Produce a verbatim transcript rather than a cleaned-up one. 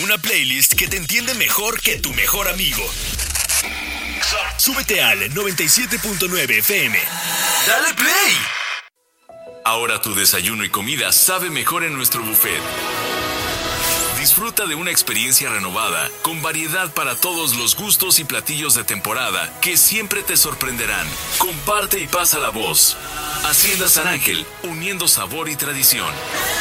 una playlist que te entiende mejor que tu mejor amigo. Súbete al noventa y siete punto nueve F M. ¡Dale play! Ahora tu desayuno y comida sabe mejor en nuestro buffet. Disfruta de una experiencia renovada, con variedad para todos los gustos y platillos de temporada que siempre te sorprenderán. Comparte y pasa la voz. Hacienda San Ángel, uniendo sabor y tradición.